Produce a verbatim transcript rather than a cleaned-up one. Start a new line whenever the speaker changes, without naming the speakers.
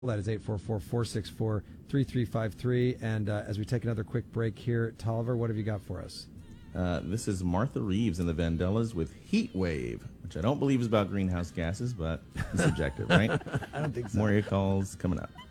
That is eight four four, four six four, three three five three. And uh, as we take another quick break here, Tolliver, what have you got for us?
Uh, this is Martha Reeves and the Vandellas with Heat Wave, which I don't believe is about greenhouse gases, but it's subjective, right?
I don't think so.
More of your calls coming up.